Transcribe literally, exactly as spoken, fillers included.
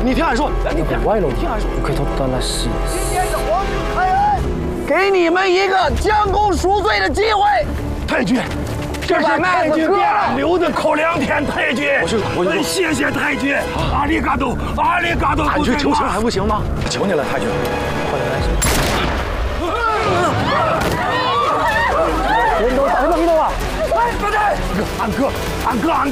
你听俺说，来，你歪了， 听俺说。 可以偷到那西。 今天是皇军开恩，给你们一个将功赎罪的机会。 太君，这是太君给俺留的口粮田，太君。 我去，我去。 谢谢太君，阿里嘎多，阿里嘎多。 俺去求情还不行吗？求你了，太君。 人都打什么运动啊？ 哎，不对，俺哥，俺哥，俺